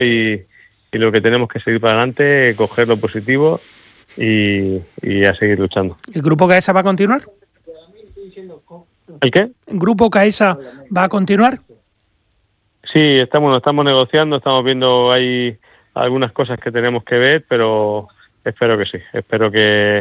y lo que tenemos que seguir para adelante, coger lo positivo y a seguir luchando. ¿El Grupo Caesa va a continuar? ¿El qué? ¿El Grupo Caesa va a continuar? Sí, estamos negociando, estamos viendo ahí algunas cosas que tenemos que ver, pero espero que sí, espero que